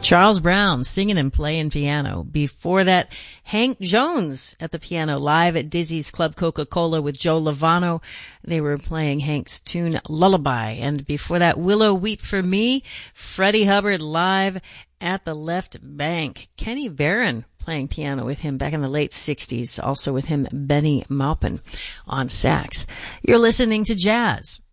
Charles Brown singing and playing piano. Before that, Hank Jones at the piano live at Dizzy's Club Coca-Cola with Joe Lovano. They were playing Hank's tune Lullaby. And before that, Willow Weep for Me, Freddie Hubbard live at the Left Bank. Kenny Barron playing piano with him back in the late 60s. Also with him, Benny Maupin on sax. You're listening to Jazz